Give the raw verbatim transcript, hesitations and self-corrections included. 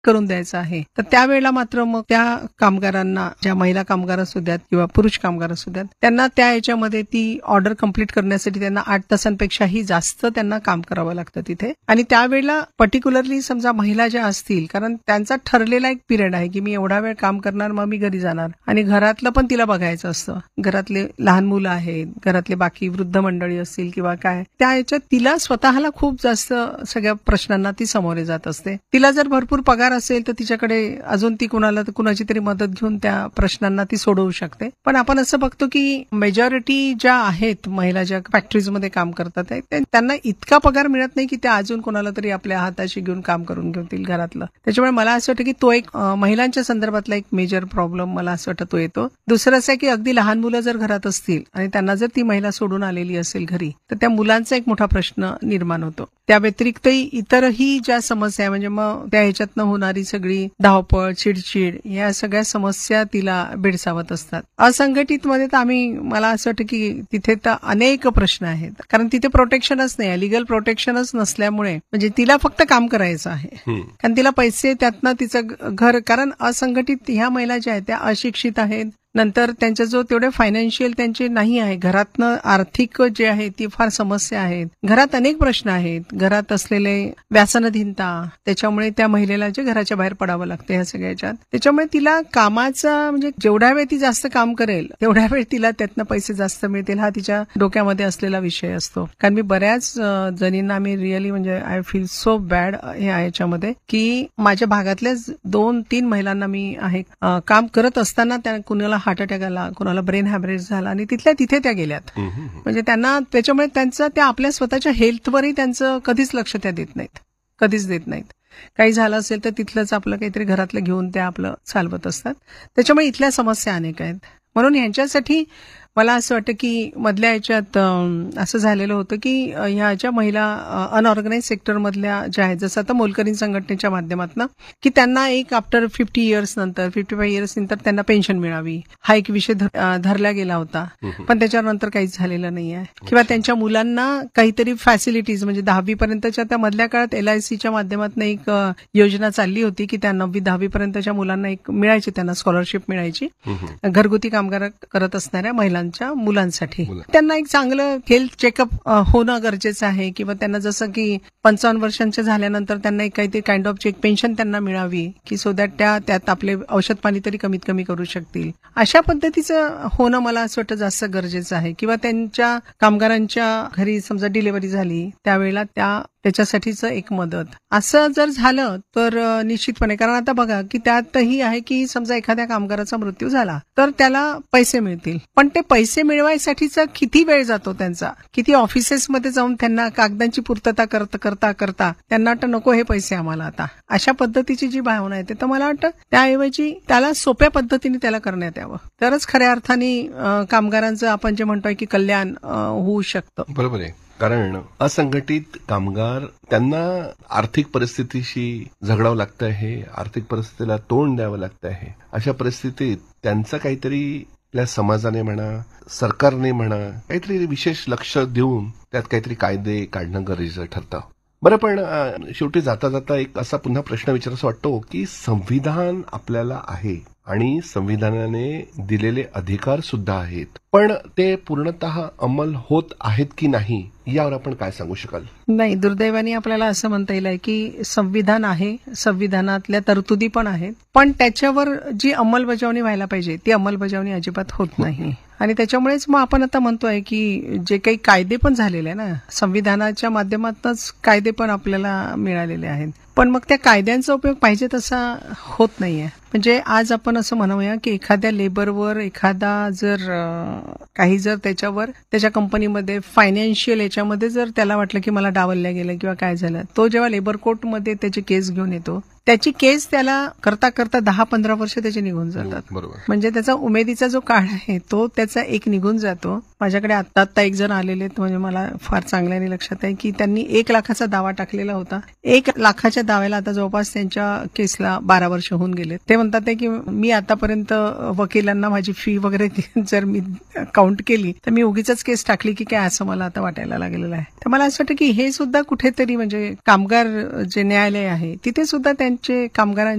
करून द्यायचं आहे. तर त्यावेळेला मात्र मग त्या कामगारांना, ज्या महिला कामगार असू द्यात किंवा पुरुष कामगार असू द्यात, त्यांना त्या याच्यामध्ये ती ऑर्डर कंप्लीट करण्यासाठी त्यांना आठ तासांपेक्षाही जास्त त्यांना काम करावं लागतं तिथे. आणि त्यावेळेला पर्टिक्युलरली समजा महिला ज्या असतील, कारण त्यांचा ठरलेला एक पिरियड आहे की मी एवढा वेळ काम करणार, मग मी घरी जाणार, आणि घरातलं पण तिला बघायचं असतं. घरातले लहान मुलं आहेत, घरातले बाकी वृद्ध मंडळी असतील किंवा काय, त्या याच्यात तिला स्वतःला खूप जास्त सगळ्या प्रश्नांना ती सामोरे जात असते. तिला जर भरपूर पगार असेल तर तिच्याकडे अजून ती कुणाला कुणाची तरी मदत घेऊन त्या प्रश्नांना ती सोडवू शकते. पण आपण असं बघतो की मेजॉरिटी ज्या आहेत महिला ज्या फॅक्टरीजमध्ये काम करतात त्यांना इतका पगार मिळत नाही की त्या अजून कोणाला तरी आपल्या हाताशी घेऊन काम करून घेतील घरातलं. त्याच्यामुळे मला असं वाटतं की तो एक महिलांच्या संदर्भातला एक मेजर प्रॉब्लेम मला असं वाटतं तो येतो. दुसरं असं आहे की अगदी लहान मुलं जर घरात असतील आणि त्यांना जर ती महिला सोडून आलेली असेल घरी, तर त्या मुलांचा एक मोठा प्रश्न निर्माण होतो. त्या व्यतिरिक्तही इतरही ज्या समस्या, म्हणजे मग त्या ह्याच्यातनं होणारी सगळी धावपळ, चिडचिड, या सगळ्या समस्या तिला भेडसावत असतात. असंघटित मध्ये तर आम्ही, मला असं वाटतं की तिथे तर अनेक प्रश्न आहेत, कारण तिथे प्रोटेक्शनच नाही, लिगल प्रोटेक्शनच नसल्यामुळे म्हणजे तिला फक्त काम करायचं आहे, कारण तिला पैसे त्यातनं तिचं घर, कारण असंघटित ह्या महिला ज्या आहेत त्या अशिक्षित आहेत, नंतर त्यांच्या जो तेवढे फायनान्शियल त्यांचे नाही आहे, घरातनं आर्थिक जे आहे ती फार समस्या आहेत, घरात अनेक प्रश्न आहेत, घरात असलेले व्यसनाधीनता, त्याच्यामुळे त्या महिलेला जे घराच्या बाहेर पडावं लागतं ह्या सगळ्याच्यात. त्याच्यामुळे तिला कामाचा म्हणजे जेवढ्या वेळ ती जास्त काम करेल तेवढ्या वेळ तिला त्यातनं पैसे जास्त मिळतील, हा तिच्या डोक्यामध्ये असलेला विषय असतो. कारण मी बऱ्याच जणींना मी रिअली म्हणजे आय फील सो बॅड ह्या याच्यामध्ये की माझ्या भागातल्याच दोन तीन महिलांना मी आहे काम करत असताना त्या कुणाला हार्ट अटॅक आला, कोणाला ब्रेन हॅमरेज झाला आणि तिथल्या तिथे त्या गेल्यात. म्हणजे त्यांना त्याच्यामुळे त्यांचं त्या आपल्या स्वतःच्या हेल्थवरही त्यांचं कधीच लक्ष त्या देत नाहीत, कधीच देत नाहीत. काही झालं असेल तर तिथलंच आपलं काहीतरी घरातलं घेऊन त्या आपलं चालवत असतात. त्याच्यामुळे इथल्या समस्या अनेक आहेत. म्हणून ह्यांच्यासाठी मला असं वाटतं की मधल्या याच्यात असं झालेलं होतं की ह्या ज्या महिला अनऑर्गनाइज सेक्टरमधल्या ज्या आहेत, जसं आता मोलकरीण संघटनेच्या माध्यमातून की त्यांना एक आफ्टर फिफ्टी इयर्स नंतर फिफ्टी फाईव्ह इयर्स नंतर त्यांना पेन्शन मिळावी, हा एक विषय धरला गेला होता. पण त्याच्यानंतर काहीच झालेलं नाहीये. किंवा त्यांच्या मुलांना काहीतरी फॅसिलिटीज, म्हणजे दहावी पर्यंतच्या त्या मधल्या काळात एलआयसीच्या माध्यमातून एक योजना चालली होती की त्या नववी दहावी पर्यंतच्या मुलांना एक मिळायची, त्यांना स्कॉलरशिप मिळायची घरगुती कामगार करत असणाऱ्या महिला मुलांसाठी. त्यांना एक चांगलं हेल्थ चेकअप होणं गरजेचं आहे, किंवा त्यांना जसं की पंचावन्न वर्षांच्या झाल्यानंतर त्यांना एक काहीतरी काइंड ऑफ चेक पेन्शन त्यांना मिळावी की सो दॅट त्या त्यात आपले औषध पाणी तरी कमीत कमी करू शकतील. अशा पद्धतीचं होणं मला असं वाटतं जास्त गरजेचं आहे. किंवा त्यांच्या कामगारांच्या घरी समजा डिलिव्हरी झाली त्यावेळेला त्या त्याच्यासाठीच एक मदत, असं जर झालं तर निश्चितपणे, कारण आता बघा की त्यातही आहे की समजा एखाद्या कामगाराचा मृत्यू झाला तर त्याला पैसे मिळतील, पण ते पैसे मिळवायसाठीचा किती वेळ जातो त्यांचा, किती ऑफिसेसमध्ये जाऊन त्यांना कागदांची पूर्तता करता करता करता त्यांना वाटतं नको हे पैसे आम्हाला आता, अशा पद्धतीची जी भावना येते. तर मला वाटतं त्याऐवजी त्याला सोप्या पद्धतीने त्याला करण्यात यावं, तरच खऱ्या अर्थाने कामगारांचं आपण जे म्हणतोय की कल्याण होऊ शकतं. बरोबर आहे. कारण असंघटित कामगार त्यांना आर्थिक परिस्थितीशी झगडावं लागतं आहे, आर्थिक परिस्थितीला तोंड द्यावं लागतं आहे. अशा परिस्थितीत त्यांचं काहीतरी आपल्या समाजाने म्हणा, सरकारने म्हणा, काहीतरी विशेष लक्ष देऊन त्यात काहीतरी कायदे काढणं गरजेचं ठरतं. बरं, पण शेवटी जाता जाता एक असा पुन्हा प्रश्न विचारायचा वाटतो की संविधान आपल्याला आहे आणि संविधानाने दिलेले अधिकार सुद्धा आहेत, पण ते पूर्णतः अंमल होत आहेत की नाही यावर आपण काय सांगू शकाल? नाही, दुर्दैवाने आपल्याला असं म्हणता येईल की संविधान आहे, संविधानातल्या तरतुदी पण आहेत, पण त्याच्यावर जी अंमलबजावणी व्हायला पाहिजे ती अंमलबजावणी अजिबात होत नाही. आणि त्याच्यामुळेच मग आपण आता म्हणतोय की जे काही कायदे पण झालेले आहे ना, संविधानाच्या माध्यमातूनच कायदे पण आपल्याला मिळालेले आहेत, पण मग त्या कायद्यांचा उपयोग पाहिजे तसा होत नाहीये. म्हणजे आज आपण असं म्हणूया की एखाद्या लेबरवर एखादा जर काही जर त्याच्यावर त्याच्या कंपनीमध्ये फायनान्शियल याच्यामध्ये जर त्याला वाटलं की मला डावलल्या गेलं किंवा काय झालं, तो जेव्हा लेबर कोर्टमध्ये त्याची केस घेऊन येतो, त्याची केस त्याला करता करता दहा पंधरा वर्ष त्याचे निघून जातात. म्हणजे त्याचा उमेदीचा जो काळ आहे तो त्याचा एक निघून जातो. माझ्याकडे आत्ता आत्ता एक जण आलेले, म्हणजे मला फार चांगल्याने लक्षात आहे की त्यांनी एक लाखाचा दावा टाकलेला होता. एक लाखाच्या दाव्याला आता जवळपास त्यांच्या केसला बारा वर्ष होऊन गेले. ते म्हणतात की मी आतापर्यंत वकिलांना माझी फी वगैरे जर मी काउंट केली तर मी उगीच केस टाकली की काय, असं मला आता वाटायला लागलेलं आहे. तर मला असं वाटतं की हे सुद्धा कुठेतरी म्हणजे कामगार जे न्यायालय आहे तिथे सुद्धा जे कामगारांचे